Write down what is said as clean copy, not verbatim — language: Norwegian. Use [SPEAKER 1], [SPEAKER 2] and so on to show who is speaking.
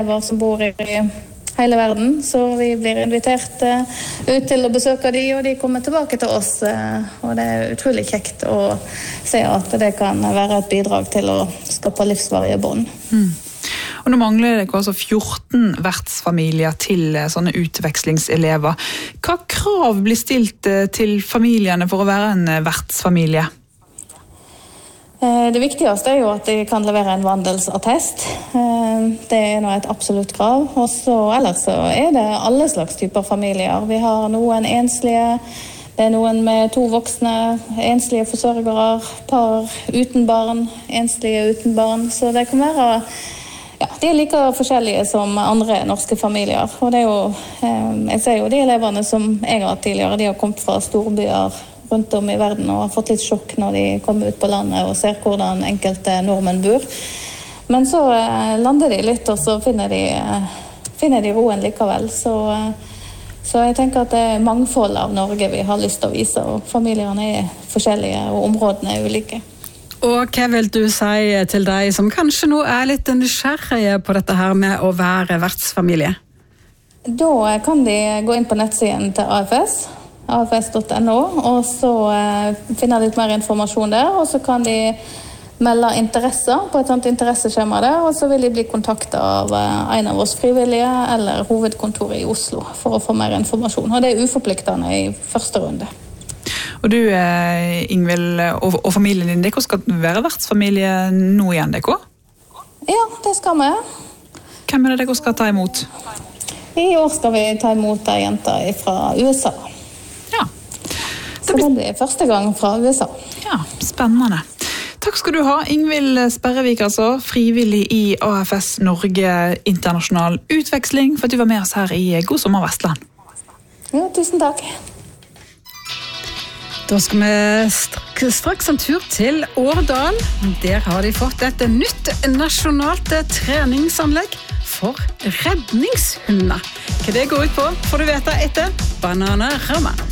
[SPEAKER 1] elever som bor i hele verden, så vi blir invitert ut til å besøke de, og de kommer tilbake til oss, og det utrolig kjekt å se at det kan være et bidrag til å skape livsvarige bånd.
[SPEAKER 2] Og nå mangler det altså 14 vertsfamilier til sånne utvekslingselever. Hva krav blir stilt til familiene for å være en vertsfamilie?
[SPEAKER 1] Det viktigste jo at de kan levere en vandelsattest. Det nå et absolutt krav. Og så, ellers så det alle slags typer familier. Vi har noen enslige, det noen med 2 voksne, enslige forsørgere, par uten barn, enslige uten barn. Så det kan være... Ja, de like forskjellige som andre norske familier. Og det jo, jeg ser jo de eleverne som jeg har tidligere, de har kommet fra storbyer rundt om i verden og har fått litt sjokk når de kommer ut på landet og ser hvordan enkelte nordmenn bor. Men så lander de litt, og så finner de roen likevel. Så jeg tenker at det mangfold av Norge vi har lyst til å vise, og familiene forskjellige, og områdene ulike.
[SPEAKER 3] Og hva vil du si til deg som kanskje nå litt nysgjerrige på dette her med å være vertsfamilie?
[SPEAKER 1] Da kan de gå inn på nettsiden til AFS, afs.no, og så finne litt mer informasjon der, og så kan de melde interesser på et sånt interesseskjema der, og så vil de bli kontaktet av en av oss frivillige eller hovedkontoret i Oslo for å få mer informasjon. Og det uforpliktende i første runde.
[SPEAKER 2] Og du, Ingvild, og familien din, dere skal være vertsfamilie nå igjen, dere?
[SPEAKER 1] Ja, det skal vi.
[SPEAKER 2] Hvem det dere skal ta imot?
[SPEAKER 1] I år skal vi ta imot en jente fra USA.
[SPEAKER 2] Ja.
[SPEAKER 1] Så det blir første gang fra USA.
[SPEAKER 2] Ja, spennende. Takk skal du ha, Ingvild Sperrevik, altså, frivillig i AFS Norge Internasjonal Utveksling, for at du var med oss her i God Sommer Vestland.
[SPEAKER 1] Ja, tusen takk.
[SPEAKER 3] Da skal vi straks en tur til Årdal. Der har de fått et nytt nasjonalt treningsanlegg for redningshunder. Hva det går ut på får du vite etter Bananarama.